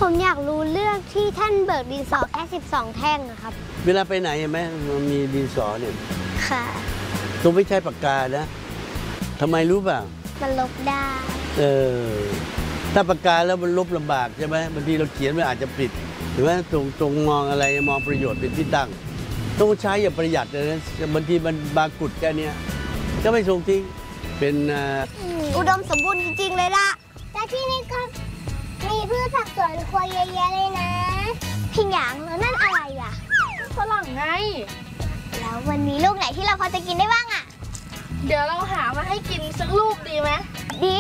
ผมอยากรู้เรื่องที่ท่านเบิกดินสอแค่12 แท่งอะครับเวลาไปไหนเห็นไหมมันมีดินสอเนี่ยค่ะต้องไม่ใช่ปากกานะทำไมรู้ป่ะมันลบได้ถ้าปากกาแล้วมันลบลำบากใช่ไหมบางทีเราเขียนมันอาจจะผิดหรือว่าตรงมองอะไรมองประโยชน์เป็นที่ตั้งต้องใช้อย่าประหยัดเลยนะบางทีมันบางกุดแค่นี้ก็ไม่ทรงทิ้งเป็นอุดมสมบูรณ์จริงๆเลยล่ะแต่ที่นี่ก็มีพืชผักสวนครัวเยอะแยะเลยนะพี่หยางแล้วนั่นอะไรอ่ะฝรั่งไงแล้ววันนี้ลูกไหนที่เราพอจะกินได้บ้างอ่ะเดี๋ยวเราหามาให้กินสักลูกดีไหมดี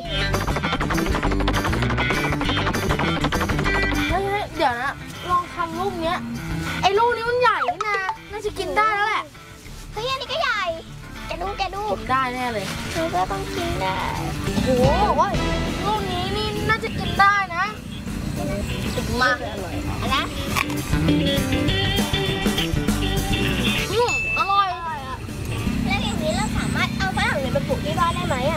เฮ้ยเดี๋ยวนะลองทำลูกเนี้ยไอ้ลูกนี้มันใหญ่นะน่าจะกินได้แล้วแหละเฮ้ยอันนี้ก็ใหญ่แกดูกินได้แน่เลยเธอก็ต้องกินได้โอ้โหลูกนี้นี่น่าจะกินได้นะมากอร่อยนะอร่อยแล้วอย่างนี้เราสามารถเอาฝรั่งไปปลูกที่บ้านได้ไหมอ่ะ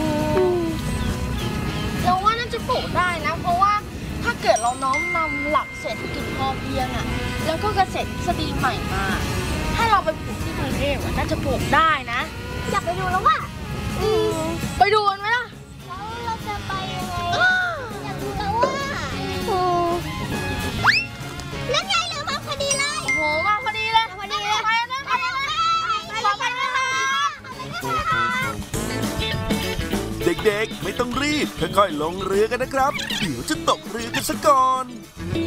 เราว่าน่าจะปลูกได้นะเพราะว่าถ้าเกิดเราน้อมนำหลักเศรษฐกิจพอเพียงอ่ะแล้วก็เกษตรทฤษฎีใหม่มาให้เราไปปลูกที่กรุงเทพน่าจะปลูกได้นะอยากไปดูแล้วว่ะไปดูกันไหมล่ะแล้วเราจะไปยังไงอยากดูแล้วว่านั่นไงเหลือมาพอดีเลยโอ้โหมาพอดีเลยไปนะเด็กๆไม่ต้องรีบค่อยๆลงเรือกันนะครับเดี๋ยวจะตกเรือกันซะก่อน